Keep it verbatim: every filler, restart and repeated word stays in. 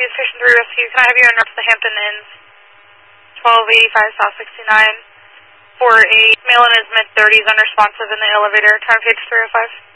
Rescue, Station three Rescue. Can I have you en route to the Hampton Inns, twelve eighty-five South sixty-nine, for a male in his mid-thirties unresponsive in the elevator, time page three oh five.